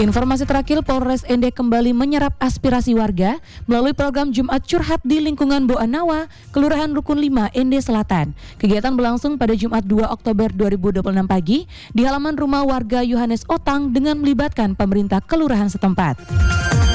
Informasi terakhir, Polres Ende kembali menyerap aspirasi warga melalui program Jumat Curhat di lingkungan Boanawa, Kelurahan Rukun 5, Ende Selatan. Kegiatan berlangsung pada Jumat 2 Oktober 2026 pagi di halaman rumah warga Yohanes Otang dengan melibatkan pemerintah kelurahan setempat.